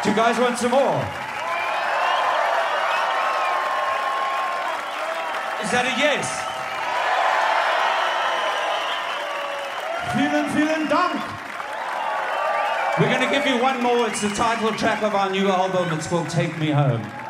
Do you guys want some more? Is that a yes? Vielen Dank. We're going to give you one more. It's the title track of our new album. It's called Take Me Home.